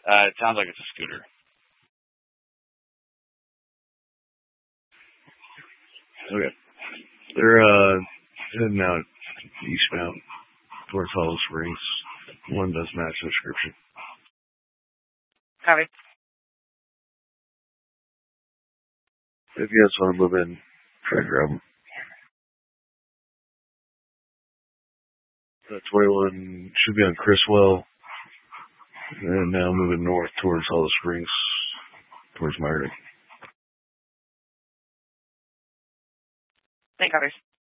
It sounds like it's a scooter. Okay. They're heading out eastbound towards Hollow Springs. One does match the description. Copy. If you guys want to move in, try to grab them. 21 should be on Criswell. And now moving north towards Hollow Springs, towards Myrick. Thank you.